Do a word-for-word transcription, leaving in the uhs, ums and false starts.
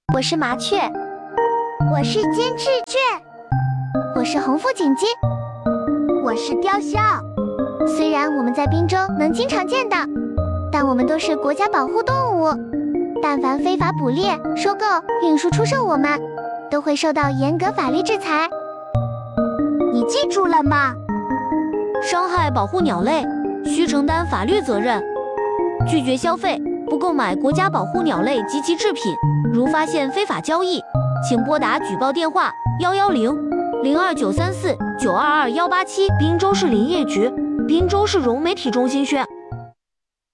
我是麻雀， 我是金翅雀， 我是红腹锦鸡， 我是雕鸮。 虽然我们在滨州能经常见到，但我们都是国家保护动物。但凡非法捕猎、收购、运输、出售我们，都会受到严格法律制裁。 你记住了吗？ 伤害保护鸟类，需承担法律责任。拒绝消费，不购买国家保护鸟类及其制品。如发现非法交易，请拨打举报电话幺幺零零二九三四九二二幺八七。滨州市林业局，滨州市融媒体中心宣。